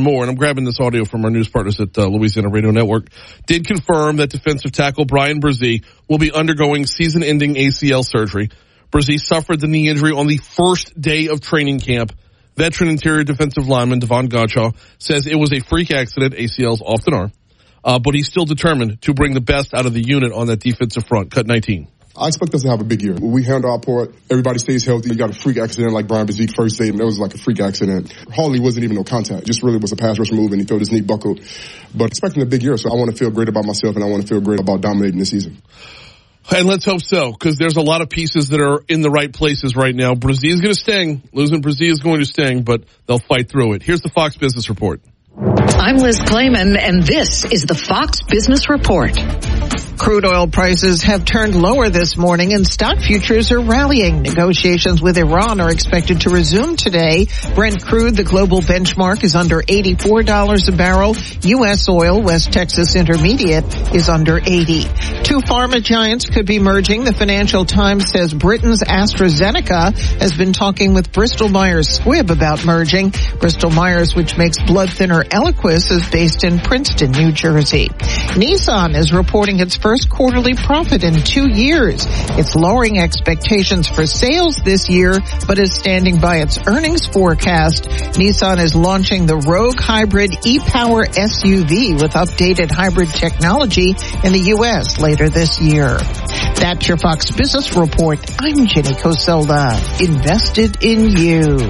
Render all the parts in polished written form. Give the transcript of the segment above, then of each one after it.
Moore, and I'm grabbing this audio from our news partners at Louisiana Radio Network, did confirm that defensive tackle Bryan Bresee will be undergoing season-ending ACL surgery. Bresee suffered the knee injury on the first day of training camp. Veteran interior defensive lineman Devon Godshaw says it was a freak accident. ACLs often are. But he's still determined to bring the best out of the unit on that defensive front. Cut 19. I expect us to have a big year. We handle our part. Everybody stays healthy. You got a freak accident like Bryan Bresee first day, and that was like a freak accident. Hardly wasn't even no contact. Just really was a pass rush move, and he felt his knee buckled. But expecting a big year, so I want to feel great about myself, and I want to feel great about dominating this season. And let's hope so, because there's a lot of pieces that are in the right places right now. Bresee is going to sting. Losing Bresee is going to sting, but they'll fight through it. Here's the Fox Business Report. I'm Liz Klayman, and this is the Fox Business Report. Crude oil prices have turned lower this morning and stock futures are rallying. Negotiations with Iran are expected to resume today. Brent crude, the global benchmark, is under $84 a barrel. U.S. oil, West Texas Intermediate, is under 80. Two pharma giants could be merging. The Financial Times says Britain's AstraZeneca has been talking with Bristol Myers Squibb about merging. Bristol Myers, which makes blood thinner Eliquis, is based in Princeton, New Jersey. Nissan is reporting its first quarterly profit in 2 years. It's lowering expectations for sales this year, but is standing by its earnings forecast. Nissan is launching the Rogue Hybrid e-Power SUV with updated hybrid technology in the U.S. later this year. That's your Fox Business Report. I'm Jenny Coselda. Invested in you.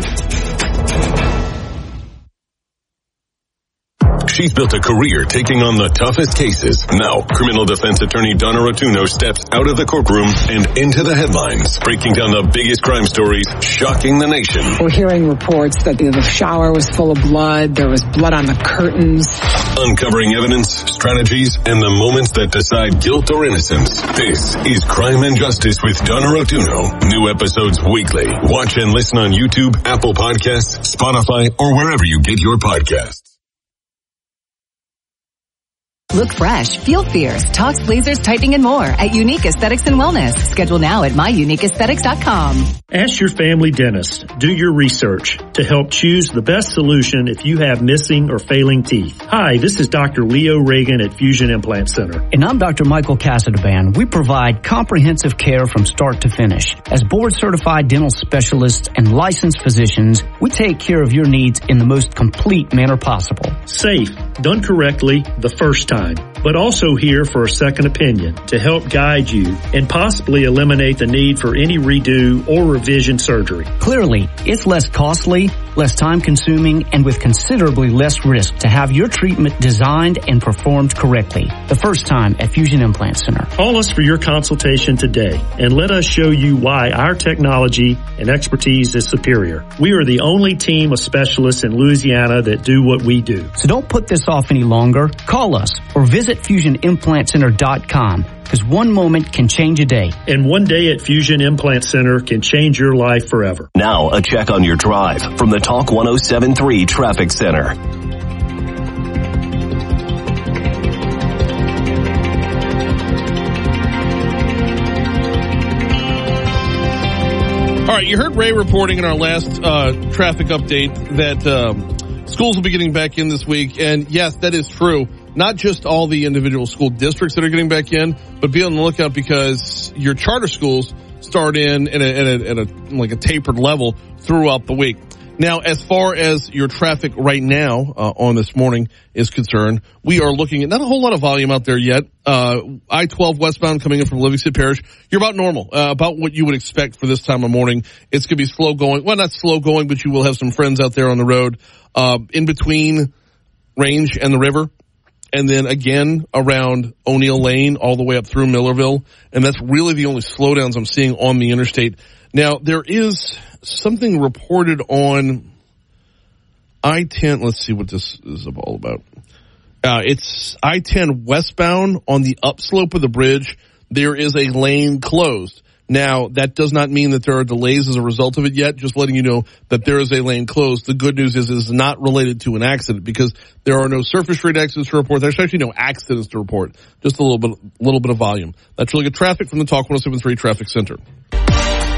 She's built a career taking on the toughest cases. Now, criminal defense attorney Donna Rotuno steps out of the courtroom and into the headlines, breaking down the biggest crime stories, shocking the nation. We're hearing reports that the shower was full of blood. There was blood on the curtains. Uncovering evidence, strategies, and the moments that decide guilt or innocence. This is Crime and Justice with Donna Rotuno. New episodes weekly. Watch and listen on YouTube, Apple Podcasts, Spotify, or wherever you get your podcasts. Look fresh, feel fierce, talks, lasers, tightening, and more at Unique Aesthetics and Wellness. Schedule now at myuniqueaesthetics.com. Ask your family dentist. Do your research to help choose the best solution if you have missing or failing teeth. Hi, this is Dr. Leo Reagan at Fusion Implant Center. And I'm Dr. Michael Casadaband. We provide comprehensive care from start to finish. As board-certified dental specialists and licensed physicians, we take care of your needs in the most complete manner possible. Safe, done correctly the first time, but also here for a second opinion to help guide you and possibly eliminate the need for any redo or revision surgery. Clearly, it's less costly, less time-consuming, and with considerably less risk to have your treatment designed and performed correctly. The first time at Fusion Implant Center. Call us for your consultation today and let us show you why our technology and expertise is superior. We are the only team of specialists in Louisiana that do what we do. So don't put this off any longer. Call us or visit FusionImplantCenter.com. Because one moment can change a day. And one day at Fusion Implant Center can change your life forever. Now, a check on your drive from the Talk 107.3 Traffic Center. All right, you heard Ray reporting in our last traffic update that schools will be getting back in this week. And yes, that is true. Not just all the individual school districts that are getting back in, but be on the lookout because your charter schools start in at a tapered level throughout the week. Now, as far as your traffic right now on this morning is concerned, we are looking at not a whole lot of volume out there yet. I-12 westbound coming in from Livingston Parish, you're about normal, about what you would expect for this time of morning. It's going to be slow going. Well, not slow going, but you will have some friends out there on the road in between Range and the river. And then again around O'Neill Lane all the way up through Millerville. And that's really the only slowdowns I'm seeing on the interstate. Now, there is something reported on I-10. Let's see what this is all about. It's I-10 westbound on the upslope of the bridge. There is a lane closed. Now, that does not mean that there are delays as a result of it yet, just letting you know that there is a lane closed. The good news is it's not related to an accident because there are no surface street accidents to report. There's actually no accidents to report, just a little bit of volume. That's really good traffic from the Talk 107.3 Traffic Center.